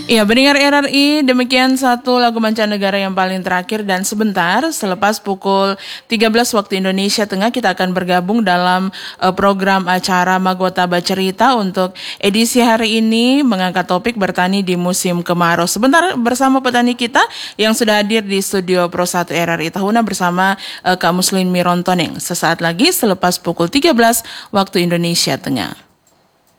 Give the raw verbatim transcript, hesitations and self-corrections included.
Iya, pendengar R R I, demikian satu lagu mancanegara yang paling terakhir dan sebentar selepas pukul tiga belas waktu Indonesia Tengah kita akan bergabung dalam uh, program acara Magota Bacerita untuk edisi hari ini mengangkat topik bertani di musim kemarau. Sebentar bersama petani kita yang sudah hadir di studio Pro satu R R I Tahuna bersama uh, Kak Muslin Mirontoneng. Sesaat lagi selepas pukul tiga belas waktu Indonesia Tengah.